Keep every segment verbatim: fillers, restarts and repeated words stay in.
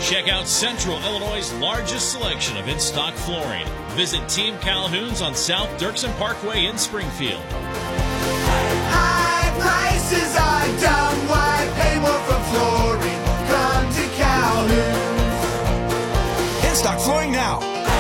Check out Central Illinois' largest selection of in-stock flooring. Visit Team Calhoun's on South Dirksen Parkway in Springfield. High prices are dumb. Why pay more for flooring? Come to Calhoun's. In-stock flooring now.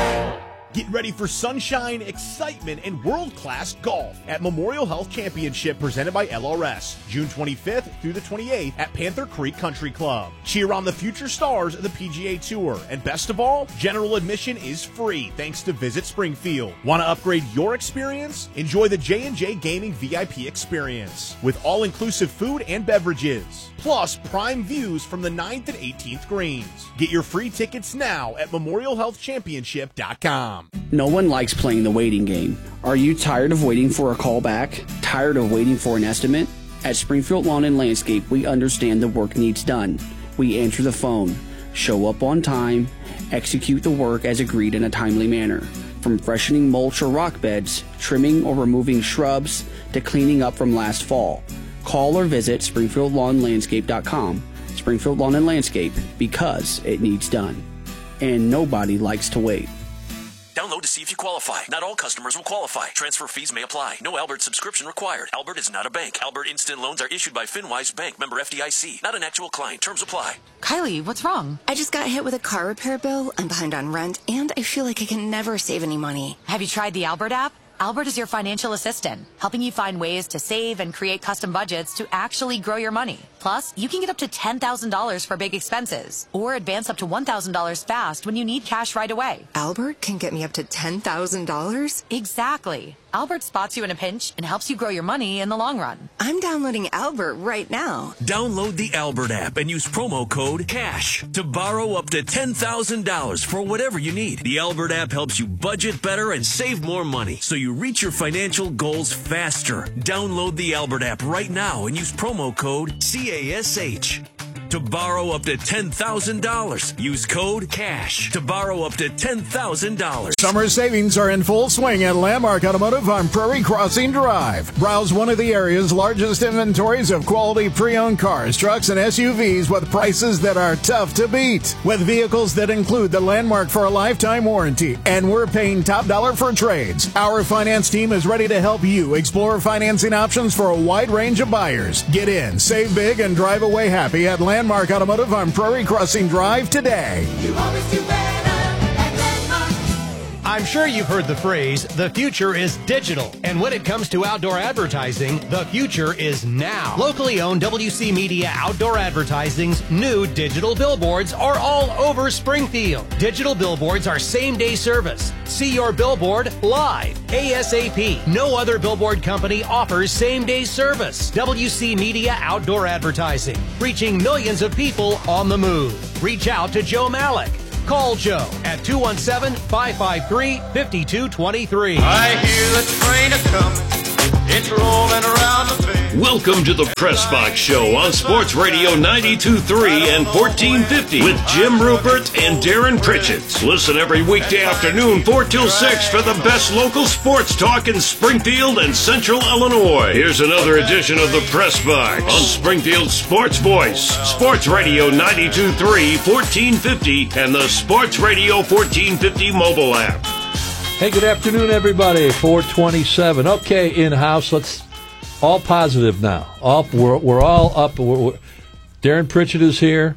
Get ready for sunshine, excitement, and world-class golf at Memorial Health Championship presented by L R S, June twenty-fifth through the twenty-eighth at Panther Creek Country Club. Cheer on the future stars of the P G A Tour. And best of all, general admission is free thanks to Visit Springfield. Want to upgrade your experience? Enjoy the J and J Gaming V I P experience with all-inclusive food and beverages, plus prime views from the ninth and eighteenth greens. Get your free tickets now at memorial health championship dot com. No one likes playing the waiting game. Are you tired of waiting for a call back? Tired of waiting for an estimate? At Springfield Lawn and Landscape, we understand the work needs done. We answer the phone, show up on time, execute the work as agreed in a timely manner. From freshening mulch or rock beds, trimming or removing shrubs, to cleaning up from last fall. Call or visit springfield lawn landscape dot com. Springfield Lawn and Landscape, because it needs done. And nobody likes to wait. Download to see if you qualify. Not all customers will qualify. Transfer fees may apply. No Albert subscription required. Albert is not a bank. Albert Instant Loans are issued by FinWise Bank, member F D I C. Not an actual client. Terms apply. Kylie, what's wrong? I just got hit with a car repair bill. I'm behind on rent, and I feel like I can never save any money. Have you tried the Albert app? Albert is your financial assistant, helping you find ways to save and create custom budgets to actually grow your money. Plus, you can get up to ten thousand dollars for big expenses, or advance up to one thousand dollars fast when you need cash right away. Albert can get me up to ten thousand dollars? Exactly. Albert spots you in a pinch and helps you grow your money in the long run. I'm downloading Albert right now. Download the Albert app and use promo code CASH to borrow up to ten thousand dollars for whatever you need. The Albert app helps you budget better and save more money, so you reach your financial goals faster. Download the Albert app right now and use promo code CASH to borrow up to ten thousand dollars. Use code CASH to borrow up to ten thousand dollars. Summer savings are in full swing at Landmark Automotive on Prairie Crossing Drive. Browse one of the area's largest inventories of quality pre-owned cars, trucks, and S U Vs with prices that are tough to beat. With vehicles that include the Landmark for a lifetime warranty, and we're paying top dollar for trades. Our finance team is ready to help you explore financing options for a wide range of buyers. Get in, save big, and drive away happy at Landmark. Landmark Automotive on Prairie Crossing Drive today. You always do better at Landmark. I'm sure you've heard the phrase, the future is digital. And when it comes to outdoor advertising, the future is now. Locally owned W C Media Outdoor Advertising's new digital billboards are all over Springfield. Digital billboards are same-day service. See your billboard live, ASAP. No other billboard company offers same-day service. W C Media Outdoor Advertising, reaching millions of people on the move. Reach out to Joe Malik. Call Joe at two one seven, five five three, five two two three. I hear the train a-coming. It's rolling around the bend. Welcome to the Press Box Show on Sports Radio ninety-two point three and fourteen fifty with Jim Rupert and Darren Pritchett. Listen every weekday afternoon, four till six, for the best local sports talk in Springfield and Central Illinois. Here's another edition of the Press Box on Springfield's Sports Voice, Sports Radio ninety-two point three, fourteen fifty, and the Sports Radio fourteen fifty mobile app. Hey, good afternoon, everybody. four twenty-seven. Okay, in-house. Let's all positive now. All we're we're all up. We're, we're, Darren Pritchett is here.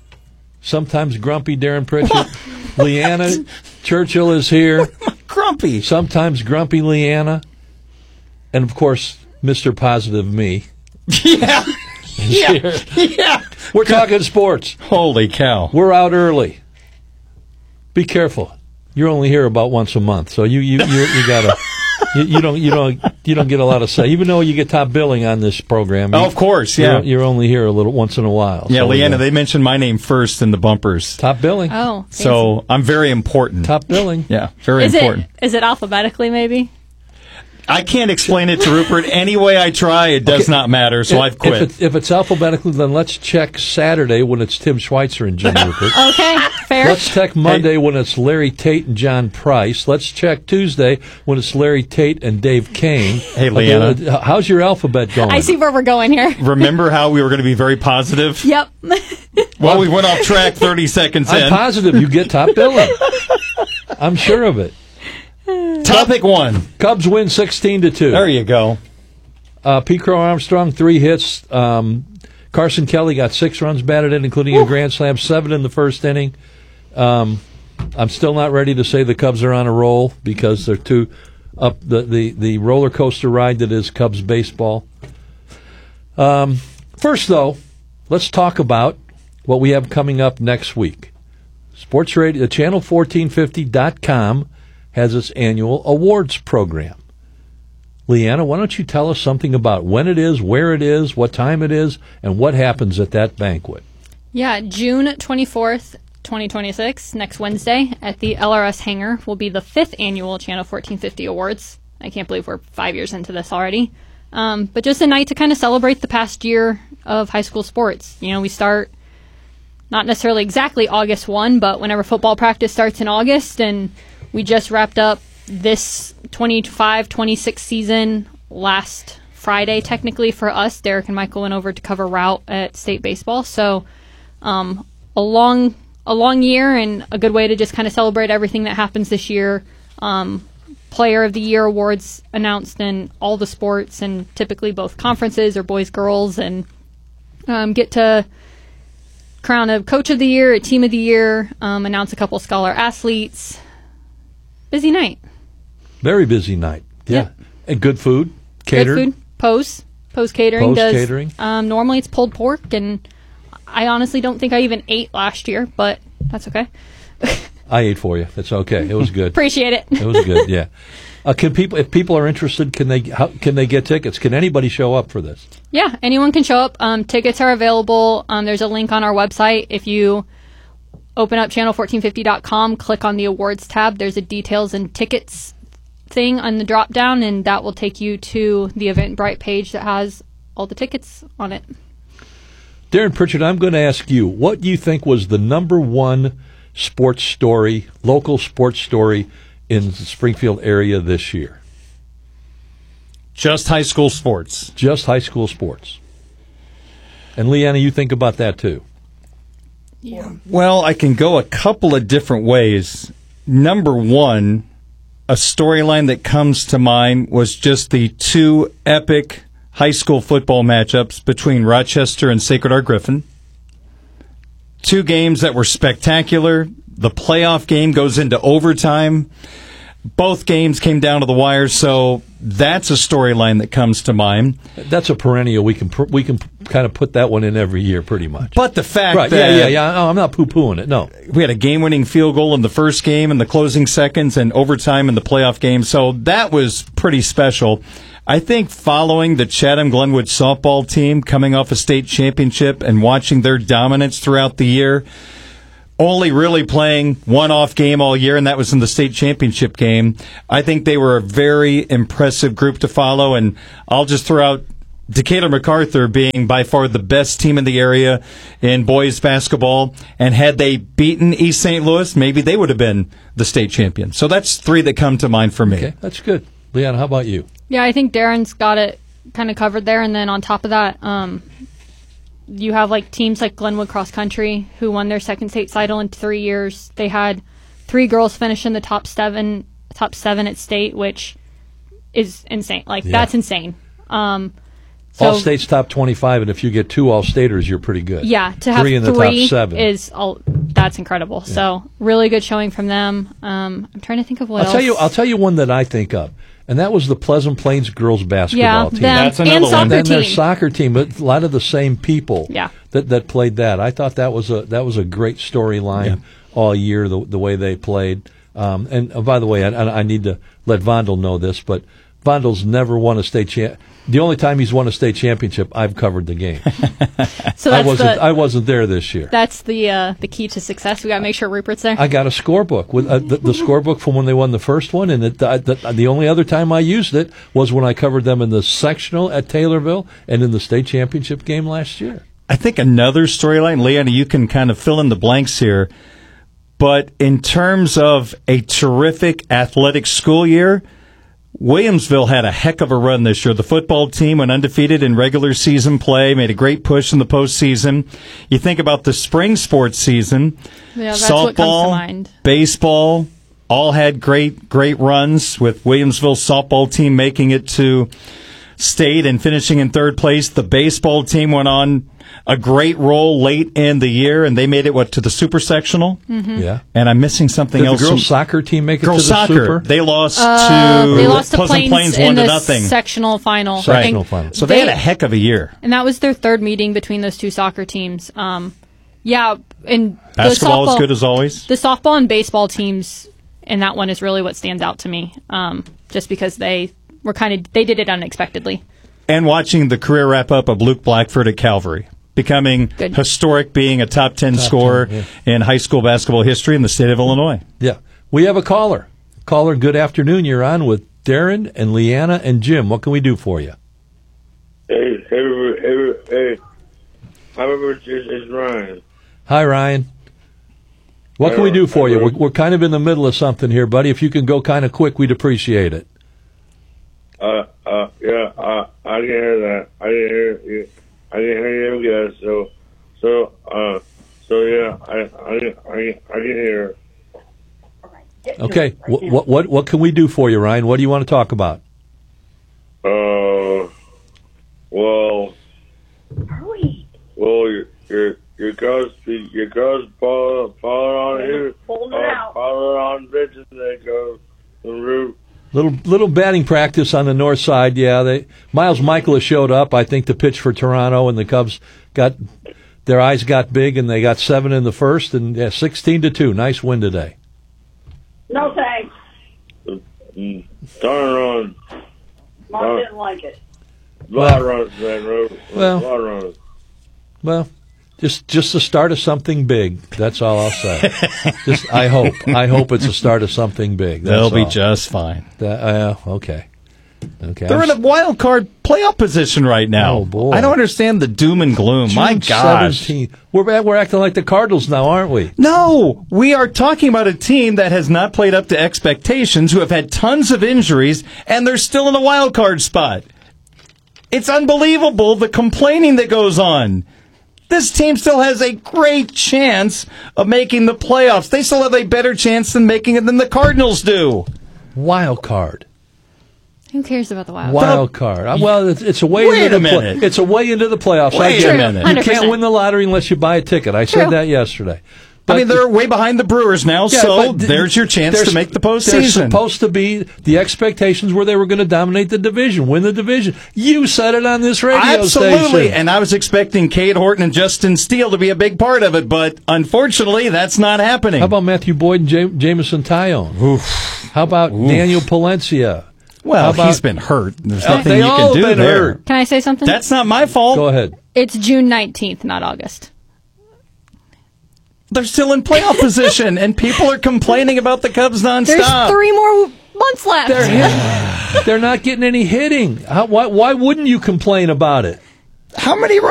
Sometimes grumpy Darren Pritchett. Leanna Churchill is here. Grumpy. Sometimes grumpy Leanna, and of course, Mister Positive me. Yeah. Yeah. Here. Yeah. We're talking sports. Holy cow. We're out early. Be careful. You're only here about once a month, so you you you, you gotta you, you don't you don't you don't get a lot of say. Even though you get top billing on this program, oh, you, of course, yeah, you're, you're only here a little once in a while. Yeah, so, Leanna, yeah. they mentioned my name first in the bumpers. Top billing. Oh, fancy. So I'm very important. Top billing. Yeah, very is important. It, is it alphabetically, maybe? I can't explain it to Rupert any way I try. It does okay. not matter, so if, I've quit. If, it, if it's alphabetically, then let's check Saturday when it's Tim Schweitzer and Jim Rupert. Okay, fair. Let's check Monday hey. when it's Larry Tate and John Price. Let's check Tuesday when it's Larry Tate and Dave Kane. Hey, Leanna. Okay, uh, how's your alphabet going? I see where we're going here. Remember how we were going to be very positive? Yep. Well, we went off track thirty seconds I'm in. positive you get top billing. I'm sure of it. Topic one. Cubs win sixteen to two. There you go. Uh, Pete Crow Armstrong, three hits. Um, Carson Kelly got six runs batted in, including Woo. a grand slam, seven in the first inning. Um, I'm still not ready to say the Cubs are on a roll because they're too up the, the, the roller coaster ride that is Cubs baseball. Um, first, though, let's talk about what we have coming up next week. Sports Radio, channel fourteen fifty dot com has its annual awards program. Leanna, why don't you tell us something about when it is, where it is, what time it is, and what happens at that banquet? Yeah, June twenty-fourth, twenty twenty-six, next Wednesday, at the L R S Hangar, will be the fifth annual Channel fourteen fifty Awards. I can't believe we're five years into this already. Um, but just a night to kind of celebrate the past year of high school sports. You know, we start not necessarily exactly August first, but whenever football practice starts in August, and we just wrapped up this twenty-five twenty-six season last Friday, technically, for us. Derek and Michael went over to cover route at state baseball. So um, a long a long year and a good way to just kind of celebrate everything that happens this year. Um, Player of the Year awards announced in all the sports, and typically both conferences or boys, girls, and um, get to crown a Coach of the Year, a Team of the Year, um, announce a couple scholar athletes. Busy night. Very busy night. Yeah. Yep. And good food. Catered. Good food. Pose. Pose Catering Pose does. Catering. Um, normally it's pulled pork, and I honestly don't think I even ate last year, but that's okay. I ate for you. That's okay. It was good. Appreciate it. It was good. Yeah. Uh, can people, if people are interested, can they how, can they get tickets? Can anybody show up for this? Yeah, anyone can show up. Um, tickets are available. Um, there's a link on our website. If you open up channel fourteen fifty dot com, click on the awards tab. There's a details and tickets thing on the drop down, and that will take you to the Eventbrite page that has all the tickets on it. Darren Pritchett, I'm going to ask you, what do you think was the number one sports story, local sports story in the Springfield area this year? Just high school sports. Just high school sports. And Leanna, you think about that too. Yeah. Well, I can go a couple of different ways. Number one, a storyline that comes to mind was just the two epic high school football matchups between Rochester and Sacred Heart Griffin. Two games that were spectacular. The playoff game goes into overtime. Both games came down to the wire, so that's a storyline that comes to mind. That's a perennial. We can we can kind of put that one in every year, pretty much. But the fact right, that yeah, yeah, yeah. No, I'm not poo-pooing it. No, we had a game-winning field goal in the first game, in the closing seconds, and overtime in the playoff game. So that was pretty special. I think following the Chatham Glenwood softball team coming off a state championship and watching their dominance throughout the year, only really playing one off game all year, and that was in the state championship game. I think they were a very impressive group to follow, and I'll just throw out Decatur MacArthur being by far the best team in the area in boys basketball, and had they beaten East Saint Louis, maybe they would have been the state champion. So that's three that come to mind for me. Okay, that's good. Leanna, how about you? Yeah, I think Darren's got it kind of covered there, and then on top of that, um, you have like teams like Glenwood Cross Country who won their second state title in three years. They had three girls finish in the top seven, top seven at state, which is insane. Like yeah. That's insane. Um, so, all states top twenty-five, and if you get two all staters, you're pretty good. Yeah, to have three in the three top seven is all, that's incredible. Yeah. So really good showing from them. Um, I'm trying to think of what I'll else. Tell you, I'll tell you one that I think of. And that was the Pleasant Plains girls basketball yeah, team. Them, That's another and one. soccer And their team. soccer team, but a lot of the same people yeah. that, that played that. I thought that was a that was a great storyline yeah. all year, the the way they played. Um, and uh, by the way, I, I need to let Vondel know this, but Vondel's never won a state champ. The only time he's won a state championship, I've covered the game. So that's I wasn't. the, I wasn't there this year. That's the uh, the key to success. We got to make sure Rupert's there. I got a scorebook with uh, the, the scorebook from when they won the first one, and it, the, the, the only other time I used it was when I covered them in the sectional at Taylorville and in the state championship game last year. I think another storyline, Leanna, you can kind of fill in the blanks here, but in terms of a terrific athletic school year, Williamsville had a heck of a run this year. The football team went undefeated in regular season play, made a great push in the postseason. You think about the spring sports season, Yeah, that's what comes to softball, mind. baseball, all had great, great runs, with Williamsville's softball team making it to state and finishing in third place. The baseball team went on a great roll late in the year, and they made it, what, to the super sectional? Mm-hmm. Yeah. And I'm missing something Did else. the girls' from- soccer team make it Girls to the soccer. super? They lost Uh, to they lost to Pleasant Plains, Plains in one the to nothing. sectional final. Sectional And final. So they, had a heck of a year. And that was their third meeting between those two soccer teams. Um, yeah, and Basketball the softball, is good as always. The softball and baseball teams, and that one is really what stands out to me, um, just because they were kind of they did it unexpectedly. And watching the career wrap up of Luke Blackford at Calvary, becoming Good. historic, being a top ten Top scorer ten, in high school basketball history in the state of Illinois. Yeah. We have a caller. Caller, good afternoon. You're on with Darren and Leanna and Jim. What can we do for you? Hey, hey, hey, hey. However, it's, it's Ryan. Hi, Ryan. What can we do for you? We're, we're kind of in the middle of something here, buddy. If you can go kind of quick, we'd appreciate it. Uh, uh, yeah, uh, I didn't hear that. I didn't hear you. I didn't hear you guys. So, so, uh, so yeah, I, I, I, I didn't hear. Okay. What, what what what can we do for you, Ryan? What do you want to talk about? Uh, well, well, your your your girls, your girls fall fall on you, fall on bitches. They go the roof. Little little batting practice on the north side. Yeah, they Miles Michaelis showed up, I think, to pitch for Toronto, and the Cubs got their eyes got big, and they got seven in the first, and yeah, sixteen to two. Nice win today. No thanks. Darn run. Mom didn't like it. Lot of runs, man. Road. Well- Lot of runs. Well, just just the start of something big. That's all I'll say. just I hope I hope it's the start of something big. That's They'll be all. just fine. That, uh, okay. Okay. They're in a wild card playoff position right now. Oh, boy. I don't understand the doom and gloom. My June gosh. seventeenth. We're we're acting like the Cardinals now, aren't we? No, we are talking about a team that has not played up to expectations, who have had tons of injuries, and they're still in a wild card spot. It's unbelievable, the complaining that goes on. This team still has a great chance of making the playoffs. They still have a better chance than making it than the Cardinals do. Wild card. Who cares about the Wild Wild card. Uh, Well, it's, it's a way Wait into a the play- minute. It's a way into the playoffs. I Wait get a it. minute. You one hundred percent. can't win the lottery unless you buy a ticket. I said True. that yesterday. I mean, they're way behind the Brewers now, Yeah, so but th- there's your chance they're to make the They're postseason. supposed to be, the expectations were they were going to dominate the division, win the division. You said it on this radio Absolutely, station. and I was expecting Cade Horton and Justin Steele to be a big part of it, but unfortunately, that's not happening. How about Matthew Boyd and Jam- Jamison Tyone? How about Daniel Palencia? Well, How about- he's been hurt. There's Uh, nothing they you all can have do been there. hurt. Can I say something? That's not my fault. Go ahead. It's June nineteenth, not August. They're still in playoff position, and people are complaining about the Cubs nonstop. There's three more months left. They're hitting. They're not getting any hitting. How, why, why wouldn't you complain about it? How many